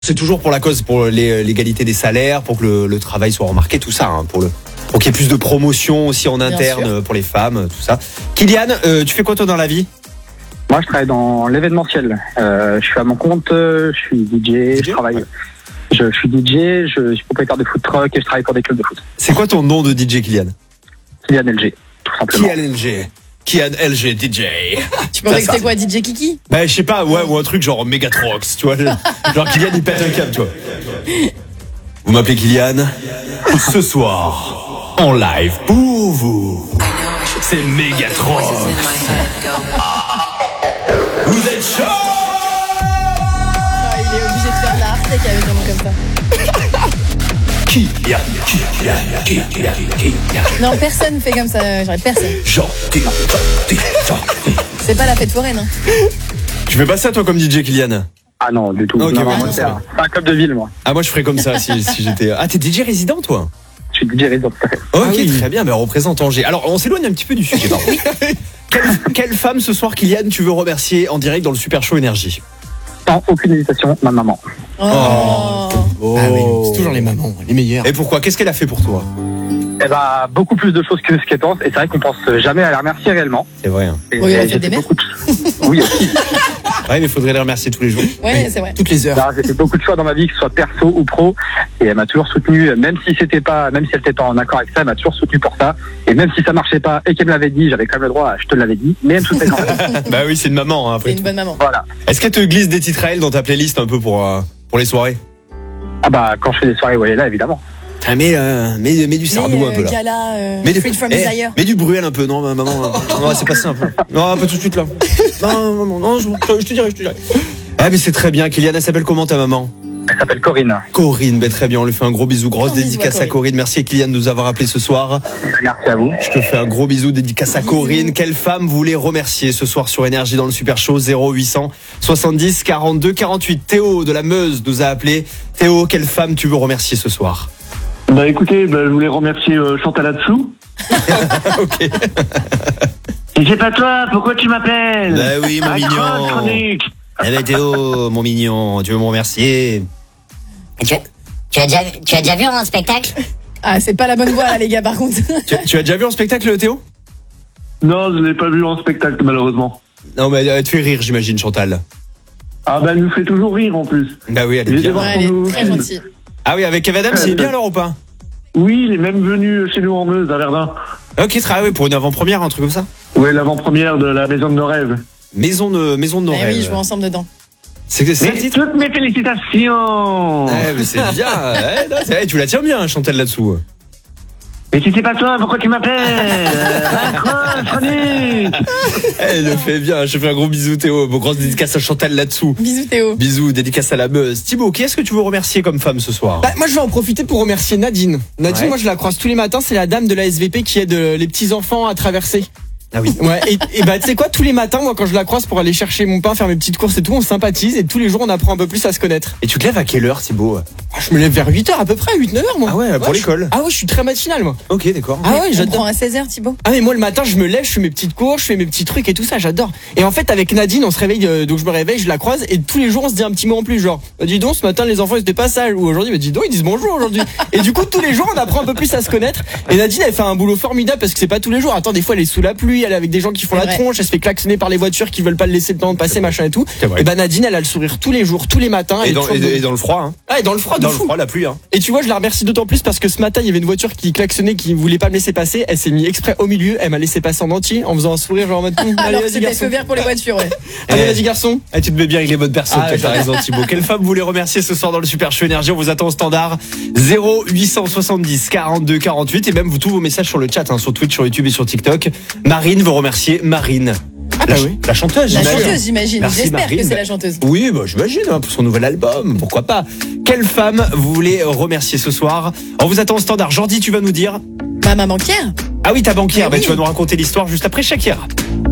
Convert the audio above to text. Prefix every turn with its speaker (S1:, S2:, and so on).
S1: C'est toujours pour la cause, pour l'égalité des salaires, pour que le travail soit remarqué, tout ça, hein, pour qu'il y ait plus de promotion aussi en interne pour les femmes, tout ça. Kylian, tu fais quoi toi dans la vie?
S2: Moi, je travaille dans l'événementiel. Je suis à mon compte, je suis DJ, je travaille. Je suis DJ, je suis propriétaire de food truck et je travaille pour des clubs de foot.
S1: C'est quoi ton nom de DJ, Kylian?
S2: Kylian LG, tout simplement.
S1: Kylian LG DJ.
S3: Tu pensais que c'était quoi, DJ Kiki?
S1: Bah, je sais pas, ouais, ou un truc genre Megatrox, tu vois. Genre Kylian, il pète un câble, tu vois. Vous m'appelez Kylian. Ce soir, en live pour vous, c'est Megatrox. Vous êtes chaud?
S3: Il est obligé de faire la harpèque avec un nom comme ça.
S1: Kylian.
S3: Non, personne fait comme ça, j'arrive, personne.
S1: Gentil.
S3: C'est pas la fête foraine, hein.
S1: Tu fais pas ça toi comme DJ, Kylian?
S2: Ah non, du tout.
S1: Ok,
S2: non,
S1: ouais,
S2: moi, c'est un club de ville, moi.
S1: Ah, moi je ferais comme ça si j'étais. Ah, t'es DJ résident toi?
S2: Je suis DJ résident.
S1: Ok, très bien, mais on représente Angers. Alors, on s'éloigne un petit peu du sujet, pardon. Quelle femme ce soir, Kylian, tu veux remercier en direct dans le Super Show Énergie?
S2: Sans aucune hésitation, ma maman.
S3: Oh.
S1: Oh.
S4: Ah oui, c'est toujours les mamans, les meilleures.
S1: Et pourquoi? Qu'est-ce qu'elle a fait pour toi?
S2: Elle va beaucoup plus de choses que ce qu'elle pense. Et c'est vrai qu'on pense jamais à la remercier réellement.
S1: C'est vrai. Hein.
S2: Et
S3: Oui, elle a fait
S2: j'ai
S3: des
S2: fait
S3: mères.
S2: beaucoup de... Oui, aussi.
S1: Ouais, mais il faudrait les remercier tous les jours.
S3: Ouais, c'est vrai.
S4: Toutes les heures.
S2: Alors, j'ai fait beaucoup de choix dans ma vie, que ce soit perso ou pro. Et elle m'a toujours soutenu, même si elle était pas en accord avec ça, elle m'a toujours soutenu pour ça. Et même si ça marchait pas et qu'elle me l'avait dit, j'avais quand même le droit, je te l'avais dit. Mais elle me soutenait quand même.
S1: Bah oui, c'est une maman, hein,
S3: C'est
S1: après.
S3: une bonne maman.
S2: Voilà.
S1: Est-ce qu'elle te glisse des titres à elle dans ta playlist un peu pour les soirées?
S2: Ah bah, quand je fais des soirées où elle est là, évidemment.
S1: Ah, mets du Sardou un peu là.
S3: Gala, Freed from
S1: Eh,
S3: Desire.
S1: mets du Bruel un peu, non, maman. Non, c'est pas ça un peu. Non, pas tout de suite là. Non, je te dirai. Ah, mais c'est très bien. Kylian, elle s'appelle comment ta maman?
S2: Elle s'appelle Corinne.
S1: Corinne, bah, très bien, on lui fait un gros bisou. Grosse
S3: Gros bisou
S1: dédicace
S3: à
S1: à Corinne. Merci Kylian de nous avoir appelé ce soir.
S2: Merci à vous.
S1: Je te fais un gros bisou, dédicace à Corinne. Quelle femme voulait remercier ce soir sur Énergie dans le Super Show? 0800 70 42 48. Théo de la Meuse nous a appelé. Théo, quelle femme tu veux remercier ce soir?
S5: Bah écoutez, je voulais remercier Chantal là-dessous.
S1: Ok.
S5: Et c'est pas toi, pourquoi tu m'appelles?
S1: Bah oui, mon mignon.
S5: Chronique.
S1: Eh ben Théo, mon mignon, tu veux me remercier?
S6: Tu as déjà vu un spectacle?
S3: Ah, c'est pas la bonne voie là, les gars, par contre.
S1: Tu as déjà vu un spectacle, Théo?
S5: Non, je l'ai pas vu en spectacle malheureusement.
S1: Non, mais elle te fait rire, j'imagine, Chantal.
S5: Ah bah elle nous fait toujours rire en plus.
S1: Bah oui, elle est
S5: Il est
S1: bien.
S5: devant.
S3: Ouais, elle est très gentille.
S1: Ah oui, avec Kev Adams, c'est bien alors ou pas?
S5: Oui, il est même venu chez nous en Meuse, à Verdun.
S1: Ok, très bien, pour une avant-première, un truc comme ça.
S5: Ouais, l'avant-première de la Maison de nos rêves.
S1: Maison de nos
S3: Eh
S1: rêves.
S3: oui, je vois ensemble dedans.
S1: C'est ça le
S5: Mais
S1: titre?
S5: toutes mes félicitations.
S1: Mais c'est bien. Non, tu la tiens bien, Chantal, là-dessous.
S5: Mais si c'est pas toi, pourquoi tu m'appelles? Raccroche, Chronique.
S1: Elle le fait bien. Je fais un gros bisou, Théo. Bon, grosse dédicace à Chantal là-dessous.
S3: Bisous, Théo.
S1: Bisous, dédicace à la Meuse. Thibaut, qui est-ce que tu veux remercier comme femme ce soir?
S4: Bah, moi, je vais en profiter pour remercier Nadine. Nadine,
S1: Ouais.
S4: moi, je la croise tous les matins. C'est la dame de la SVP qui aide les petits-enfants à traverser.
S1: Ah oui.
S4: Ouais, et bah, tu sais quoi, tous les matins, moi, quand je la croise pour aller chercher mon pain, faire mes petites courses et tout, on sympathise et tous les jours, on apprend un peu plus à se connaître.
S1: Et tu te lèves à quelle heure, Thibaut?
S4: Ah, je me lève vers 8h à peu près, 8-9h, moi.
S1: Ah ouais, pour l'école.
S4: Ah ouais, je suis très matinal, moi.
S1: Ok, d'accord.
S4: Ah ouais,
S3: On
S4: j'adore.
S3: prend à 16h, Thibaut.
S4: Ah mais moi le matin je me lève, je fais mes petites courses, je fais mes petits trucs et tout ça, j'adore. Et en fait avec Nadine on se réveille, donc je me réveille, je la croise et tous les jours on se dit un petit mot en plus, genre dis donc ce matin les enfants ils étaient pas sages, ou aujourd'hui dis donc ils disent bonjour aujourd'hui. Et du coup tous les jours on apprend un peu plus à se connaître. Et Nadine elle fait un boulot formidable parce que c'est pas tous les jours. Attends, des fois elle est sous la pluie, elle est avec des gens qui font
S3: C'est
S4: la
S3: vrai.
S4: tronche, elle se fait klaxonner par les voitures qui veulent pas le laisser le temps de passer machin et tout.
S1: C'est vrai.
S4: Et bah Nadine elle a le sourire tous les jours, tous les matins.
S1: Et
S4: elle est
S1: dans,
S4: toujours
S1: et dans le froid, hein.
S4: Ah, et dans le froid de
S1: Dans le
S4: fou.
S1: froid, la pluie, hein.
S4: Et tu vois, je la remercie d'autant plus parce que ce matin, il y avait une voiture qui klaxonnait, qui voulait pas me laisser passer. Elle s'est mise exprès au milieu, elle m'a laissé passer en entier en faisant un sourire genre en mode allez
S3: Alors que
S4: vas-y
S3: c'était
S4: garçon.
S3: feu vert pour les voitures, ouais.
S4: Allez
S1: Eh.
S4: vas-y garçon.
S1: Ah, tu te mets bien avec les bonnes personnes,
S4: Ah,
S1: toi, t'as raison, Thibaut. Quelle femme vous voulez remercier ce soir dans le Super Show Énergie? On vous attend au standard 0870 42 48 et même vous tous vos messages sur le chat, hein, sur Twitch, sur YouTube et sur TikTok. Marine veut remercier Marine.
S4: bah oui.
S1: La chanteuse,
S3: La
S1: j'imagine.
S3: chanteuse, j'imagine.
S1: Merci,
S3: J'espère
S1: Marine.
S3: que c'est la chanteuse.
S1: Oui, bah, j'imagine, hein, pour son nouvel album, pourquoi pas. Quelle femme vous voulez remercier ce soir? On vous attend au standard. Jordi, tu vas nous dire?
S3: Ma maman Pierre.
S1: Ah oui, ta banquière,
S3: Mais
S1: bah,
S3: oui.
S1: tu vas nous raconter l'histoire juste après Shakira.